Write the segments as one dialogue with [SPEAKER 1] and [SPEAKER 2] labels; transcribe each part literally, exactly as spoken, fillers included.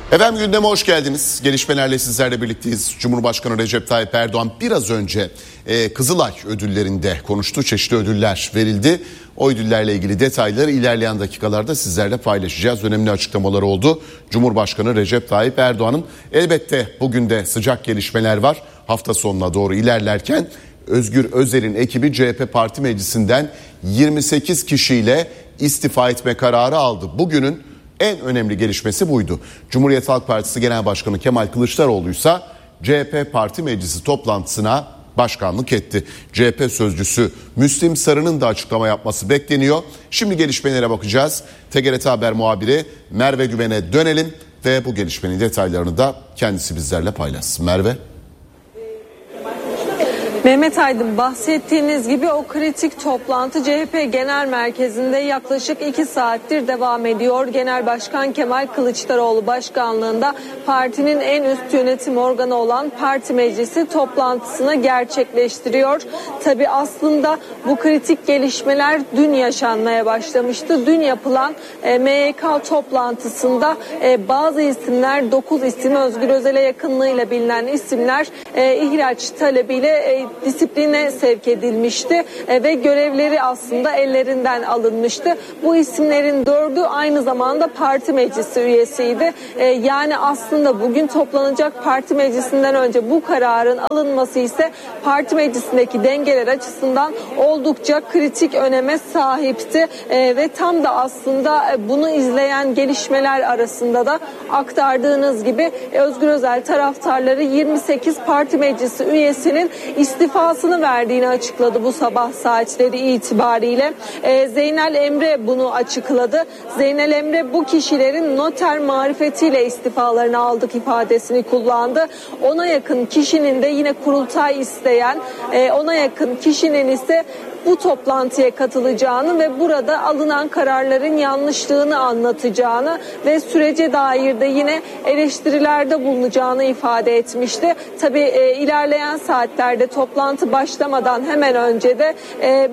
[SPEAKER 1] Efendim gündeme hoş geldiniz. Gelişmelerle sizlerle birlikteyiz. Cumhurbaşkanı Recep Tayyip Erdoğan biraz önce e, Kızılay ödüllerinde konuştu. Çeşitli ödüller verildi. O ödüllerle ilgili detayları ilerleyen dakikalarda sizlerle paylaşacağız. Önemli açıklamalar oldu. Cumhurbaşkanı Recep Tayyip Erdoğan'ın elbette bugün de sıcak gelişmeler var. Hafta sonuna doğru ilerlerken Özgür Özel'in ekibi C H P Parti Meclisi'nden yirmi sekiz kişiyle istifa etme kararı aldı. Bugünün en önemli gelişmesi buydu. Cumhuriyet Halk Partisi Genel Başkanı Kemal Kılıçdaroğlu ise C H P Parti Meclisi toplantısına başkanlık etti. C H P sözcüsü Müslim Sarı'nın da açıklama yapması bekleniyor. Şimdi gelişmelere bakacağız. T G R T Haber muhabiri Merve Güven'e dönelim ve bu gelişmenin detaylarını da kendisi bizlerle paylaşsın. Merve.
[SPEAKER 2] Mehmet Aydın, bahsettiğiniz gibi o kritik toplantı C H P Genel Merkezi'nde yaklaşık iki saattir devam ediyor. Genel Başkan Kemal Kılıçdaroğlu başkanlığında partinin en üst yönetim organı olan Parti Meclisi toplantısını gerçekleştiriyor. Tabii aslında bu kritik gelişmeler dün yaşanmaya başlamıştı. Dün yapılan e, M Y K toplantısında e, bazı isimler, dokuz isim, Özgür Özel'e yakınlığıyla bilinen isimler e, ihraç talebiyle e, disipline sevk edilmişti e, ve görevleri aslında ellerinden alınmıştı. Bu isimlerin dördü aynı zamanda parti meclisi üyesiydi. E, yani aslında bugün toplanacak parti meclisinden önce bu kararın alınması ise parti meclisindeki dengeler açısından oldukça kritik öneme sahipti. E, ve tam da aslında bunu izleyen gelişmeler arasında da aktardığınız gibi Özgür Özel taraftarları yirmi sekiz parti meclisi üyesinin istifasını verdiğini açıkladı bu sabah saatleri itibariyle. Ee, Zeynel Emre bunu açıkladı. Zeynel Emre bu kişilerin noter marifetiyle istifalarını aldık ifadesini kullandı. Ona yakın kişinin de yine kurultay isteyen, e, ona yakın kişinin ise bu toplantıya katılacağını ve burada alınan kararların yanlışlığını anlatacağını ve sürece dair de yine eleştirilerde bulunacağını ifade etmişti. Tabii e, ilerleyen saatlerde toplantı başlamadan hemen önce de e,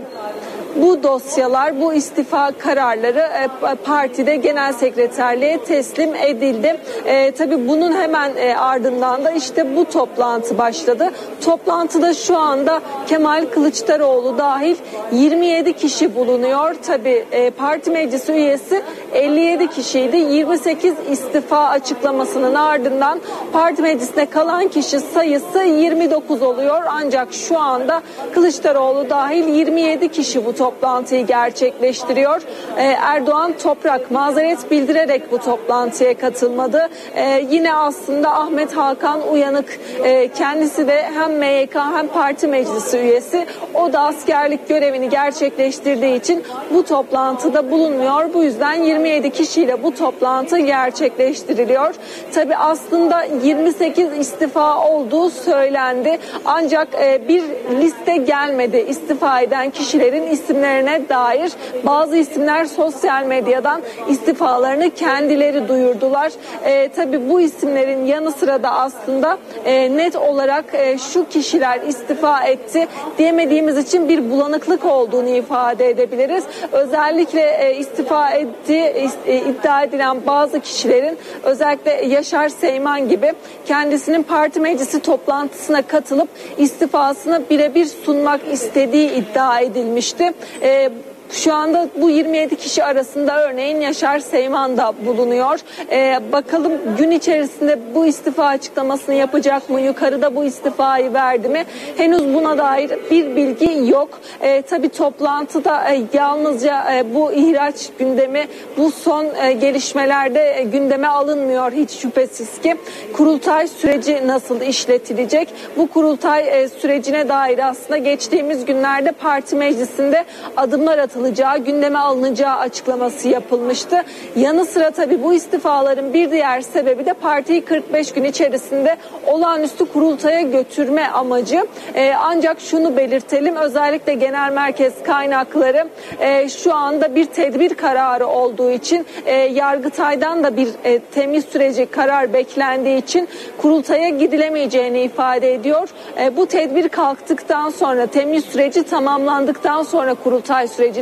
[SPEAKER 2] bu dosyalar, bu istifa kararları e, partide genel sekreterliğe teslim edildi. E, tabii bunun hemen e, ardından da işte bu toplantı başladı. Toplantıda şu anda Kemal Kılıçdaroğlu dahil yirmi yedi kişi bulunuyor. Tabii e, parti meclisi üyesi elli yedi kişiydi. yirmi sekiz istifa açıklamasının ardından parti meclisine kalan kişi sayısı yirmi dokuz oluyor. Ancak şu anda Kılıçdaroğlu dahil yirmi yedi kişi bu toplantıyı gerçekleştiriyor. Ee, Erdoğan Toprak mazeret bildirerek bu toplantıya katılmadı. Ee, yine aslında Ahmet Hakan Uyanık e, kendisi de hem M Y K hem parti meclisi üyesi. O da askerlik görevini gerçekleştirdiği için bu toplantıda bulunmuyor. Bu yüzden yirmi yedi kişiyle bu toplantı gerçekleştiriliyor. Tabii aslında yirmi sekiz istifa olduğu söylendi. Ancak e, bir liste gelmedi istifa eden kişilerin isimlerine dair. Bazı isimler sosyal medyadan istifalarını kendileri duyurdular. E, tabii bu isimlerin yanı sıra da aslında e, net olarak e, şu kişiler istifa etti diyemediğimiz için bir bulanıklık olduğunu ifade edebiliriz. Özellikle e, istifa etti e, iddia edilen bazı kişilerin, özellikle Yaşar Seyman gibi, kendisinin parti meclisi toplantısına katılıp istifasını birebir sunmak istediği iddia edilmişti. E, Şu anda bu yirmi yedi kişi arasında örneğin Yaşar Seyman da bulunuyor. Ee, bakalım gün içerisinde bu istifa açıklamasını yapacak mı? Yukarıda bu istifayı verdi mi? Henüz buna dair bir bilgi yok. Ee, tabii toplantıda e, yalnızca e, bu ihraç gündemi, bu son e, gelişmelerde e, gündeme alınmıyor hiç şüphesiz ki. Kurultay süreci nasıl işletilecek? Bu kurultay e, sürecine dair aslında geçtiğimiz günlerde parti meclisinde adımlar atıldı. gündeme alınacağı açıklaması yapılmıştı. Yanı sıra tabii bu istifaların bir diğer sebebi de partiyi kırk beş gün içerisinde olağanüstü kurultaya götürme amacı. Ee, ancak şunu belirtelim, özellikle genel merkez kaynakları e, şu anda bir tedbir kararı olduğu için e, Yargıtay'dan da bir e, temiz süreci karar beklendiği için kurultaya gidilemeyeceğini ifade ediyor. E, bu tedbir kalktıktan sonra, temiz süreci tamamlandıktan sonra kurultay sürecine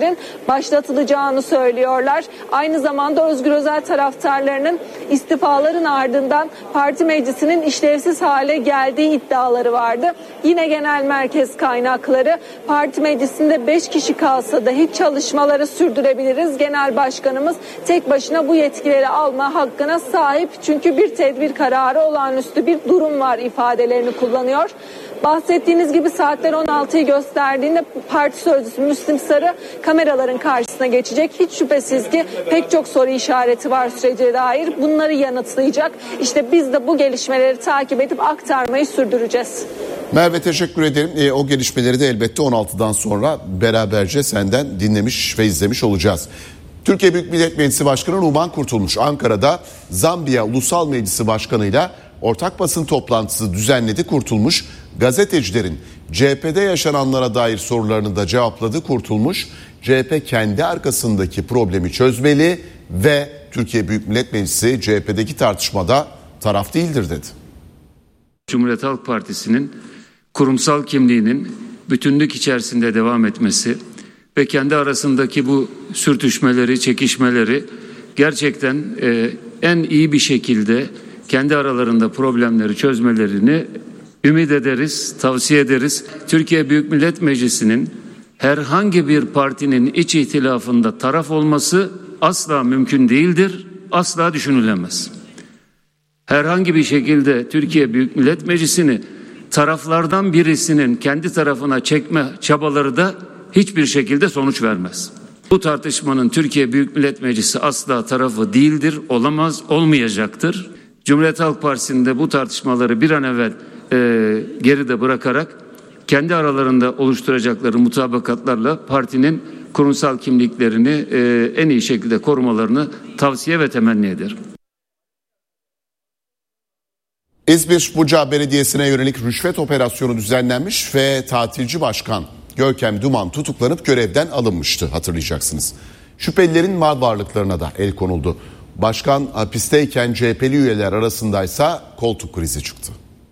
[SPEAKER 2] görüşmelerin başlatılacağını söylüyorlar. Aynı zamanda Özgür Özel taraftarlarının istifaların ardından parti meclisinin işlevsiz hale geldiği iddiaları vardı. Yine genel merkez kaynakları parti meclisinde beş kişi kalsa dahi çalışmaları sürdürebiliriz. Genel başkanımız tek başına bu yetkileri alma hakkına sahip. Çünkü bir tedbir kararı, olağanüstü bir durum var ifadelerini kullanıyor. Bahsettiğiniz gibi saatler on altıyı gösterdiğinde parti sözcüsü Müslim Sarı kameraların karşısına geçecek. Hiç şüphesiz ki pek çok soru işareti var sürece dair. Bunları yanıtlayacak. İşte biz de bu gelişmeleri takip edip aktarmayı sürdüreceğiz.
[SPEAKER 1] Merve, teşekkür ederim. E, o gelişmeleri de elbette on altıdan sonra beraberce senden dinlemiş ve izlemiş olacağız. Türkiye Büyük Millet Meclisi Başkanı Numan Kurtulmuş Ankara'da Zambiya Ulusal Meclisi Başkanı'yla ortak basın toplantısı düzenledi. Kurtulmuş gazetecilerin C H P'de yaşananlara dair sorularını da cevapladı. Kurtulmuş, C H P kendi arkasındaki problemi çözmeli ve Türkiye Büyük Millet Meclisi C H P'deki tartışmada taraf değildir dedi.
[SPEAKER 3] Cumhuriyet Halk Partisi'nin kurumsal kimliğinin bütünlük içerisinde devam etmesi ve kendi arasındaki bu sürtüşmeleri, çekişmeleri gerçekten e, en iyi bir şekilde kendi aralarında problemleri çözmelerini ümit ederiz, tavsiye ederiz. Türkiye Büyük Millet Meclisi'nin herhangi bir partinin iç ihtilafında taraf olması asla mümkün değildir, asla düşünülemez. Herhangi bir şekilde Türkiye Büyük Millet Meclisi'ni taraflardan birisinin kendi tarafına çekme çabaları da hiçbir şekilde sonuç vermez. Bu tartışmanın Türkiye Büyük Millet Meclisi asla tarafı değildir, olamaz, olmayacaktır. Cumhuriyet Halk Partisi'nde bu tartışmaları bir an evvel e, geride bırakarak kendi aralarında oluşturacakları mutabakatlarla partinin kurumsal kimliklerini e, en iyi şekilde korumalarını tavsiye ve temenni ederim.
[SPEAKER 1] İzmir Buca Belediyesi'ne yönelik rüşvet operasyonu düzenlenmiş ve tatilci başkan Görkem Duman tutuklanıp görevden alınmıştı, hatırlayacaksınız. Şüphelilerin mal varlıklarına da el konuldu. Başkan hapisteyken C H P'li üyeler arasındaysa koltuk krizi çıktı.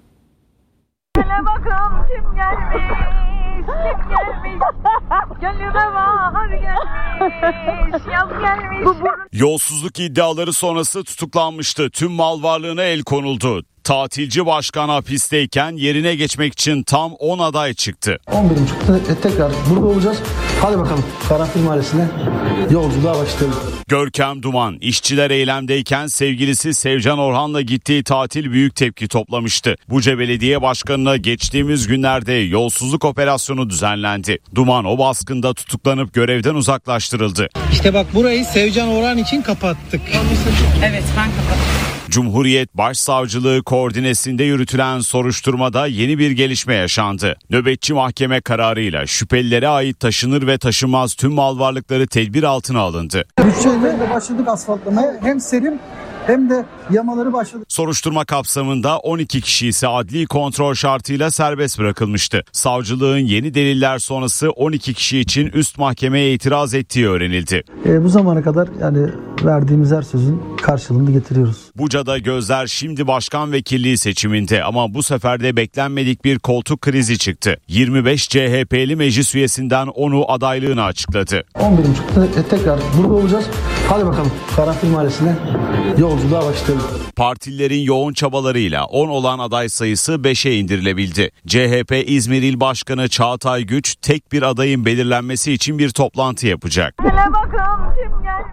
[SPEAKER 4] Hele bakalım kim gelmiş, kim gelmiş, gönlüme bahar gelmiş, yaz gelmiş.
[SPEAKER 5] Yolsuzluk iddiaları sonrası tutuklanmıştı. Tüm mal varlığına el konuldu. Tatilci başkan hapisteyken yerine geçmek için tam on aday çıktı.
[SPEAKER 6] on bir buçukta tekrar burada olacağız. Hadi bakalım Karanfil Mahallesi'ne yolculuğa başlayalım.
[SPEAKER 5] Görkem Duman işçiler eylemdeyken sevgilisi Sevcan Orhan'la gittiği tatil büyük tepki toplamıştı. Buca Belediye Başkanı'na geçtiğimiz günlerde yolsuzluk operasyonu düzenlendi. Duman o baskında tutuklanıp görevden uzaklaştırıldı.
[SPEAKER 7] İşte bak burayı Sevcan Orhan için kapattık.
[SPEAKER 4] Evet, ben kapattım.
[SPEAKER 5] Cumhuriyet Başsavcılığı koordinesinde yürütülen soruşturmada yeni bir gelişme yaşandı. Nöbetçi mahkeme kararıyla şüphelilere ait taşınır ve taşınmaz tüm mal varlıkları tedbir altına alındı.
[SPEAKER 6] Bütçeyle başladık asfaltlamaya. Hem serim hem de yamaları başladık.
[SPEAKER 5] Soruşturma kapsamında on iki kişi ise adli kontrol şartıyla serbest bırakılmıştı. Savcılığın yeni deliller sonrası on iki kişi için üst mahkemeye itiraz ettiği öğrenildi.
[SPEAKER 6] E, bu zamana kadar yani verdiğimiz her sözün karşılığını getiriyoruz.
[SPEAKER 5] Buca'da gözler şimdi başkan vekilliği seçiminde ama bu sefer de beklenmedik bir koltuk krizi çıktı. yirmi beş C H P'li meclis üyesinden onu adaylığını açıkladı.
[SPEAKER 6] on bir buçukta tekrar burada olacağız. Hadi bakalım Karanfil Mahallesi'ne yolculuğa başlayalım.
[SPEAKER 5] Partililerin yoğun çabalarıyla on olan aday sayısı beşe indirilebildi. C H P İzmir İl Başkanı Çağatay Güç tek bir adayın belirlenmesi için bir toplantı yapacak.
[SPEAKER 4] Hele bakalım kim gelmiş.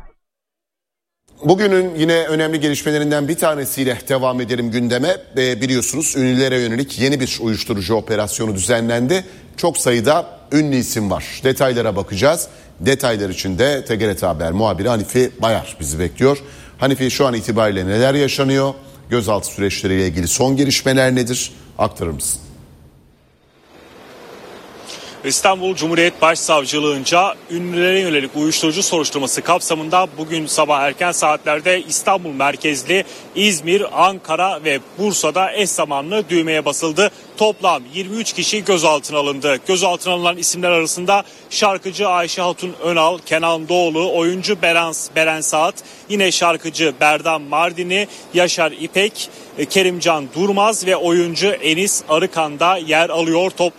[SPEAKER 1] Bugünün yine önemli gelişmelerinden bir tanesiyle devam edelim gündeme. E, biliyorsunuz ünlülere yönelik yeni bir uyuşturucu operasyonu düzenlendi. Çok sayıda ünlü isim var. Detaylara bakacağız. Detaylar için de T G R T Haber muhabiri Hanife Bayar bizi bekliyor. Hanife, şu an itibariyle neler yaşanıyor? Gözaltı süreçleriyle ilgili son gelişmeler nedir? Aktarır mısın?
[SPEAKER 8] İstanbul Cumhuriyet Başsavcılığınca ünlülere yönelik uyuşturucu soruşturması kapsamında bugün sabah erken saatlerde İstanbul merkezli İzmir, Ankara ve Bursa'da eş zamanlı düğmeye basıldı. Toplam yirmi üç kişi gözaltına alındı. Gözaltına alınan isimler arasında şarkıcı Ayşe Hatun Önal, Kenan Doğulu, oyuncu Beren, Beren Saat, yine şarkıcı Berdan Mardini, Yaşar İpek, Kerimcan Durmaz ve oyuncu Enis Arıkan da yer alıyor. Toplam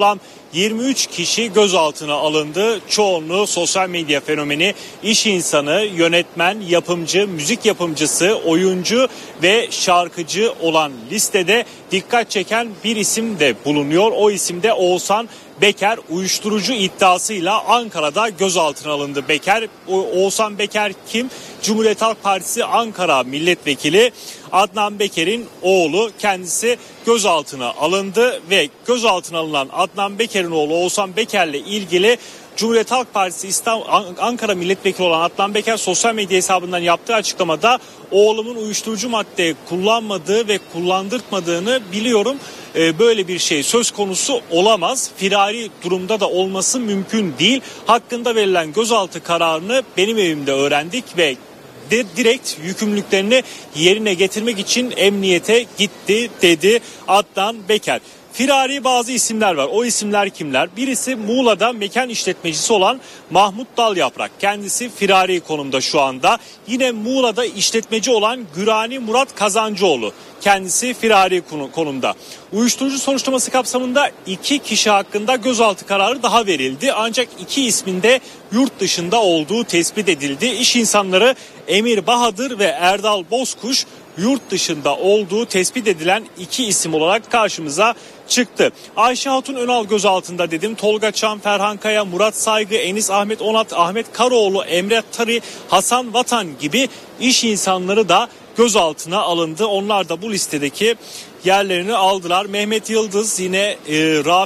[SPEAKER 8] yirmi üç kişi gözaltına alındı. Çoğunluğu sosyal medya fenomeni, iş insanı, yönetmen, yapımcı, müzik yapımcısı, oyuncu ve şarkıcı olan listede dikkat çeken bir isim de bulunuyor. O isim de Oğuzhan Beker. Uyuşturucu iddiasıyla Ankara'da gözaltına alındı Beker. Oğuzhan Beker kim? Cumhuriyet Halk Partisi Ankara Milletvekili Adnan Beker'in oğlu. Kendisi gözaltına alındı ve gözaltına alınan Adnan Beker'in oğlu Oğuzhan Beker'le ilgili Cumhuriyet Halk Partisi İstanbul, Ankara Milletvekili olan Adnan Beker sosyal medya hesabından yaptığı açıklamada oğlumun uyuşturucu madde kullanmadığı ve kullandırtmadığını biliyorum. Böyle bir şey söz konusu olamaz. Firari durumda da olması mümkün değil. Hakkında verilen gözaltı kararını benim evimde öğrendik ve de direkt yükümlülüklerini yerine getirmek için emniyete gitti dedi Adnan Beker. Firari bazı isimler var. O isimler kimler? Birisi Muğla'da mekan işletmecisi olan Mahmut Dalyaprak. Kendisi firari konumda şu anda. Yine Muğla'da işletmeci olan Gürani Murat Kazancıoğlu. Kendisi firari konumda. Uyuşturucu soruşturması kapsamında iki kişi hakkında gözaltı kararı daha verildi. Ancak iki ismin de yurt dışında olduğu tespit edildi. İş insanları Emir Bahadır ve Erdal Bozkuş yurt dışında olduğu tespit edilen iki isim olarak karşımıza çıktı. Ayşe Hatun Önal gözaltında dedim. Tolga Çam, Ferhan Kaya, Murat Saygı, Enis Ahmet Onat, Ahmet Karaoğlu, Emre Tari, Hasan Vatan gibi iş insanları da gözaltına alındı. Onlar da bu listedeki yerlerini aldılar. Mehmet Yıldız yine e, Rafi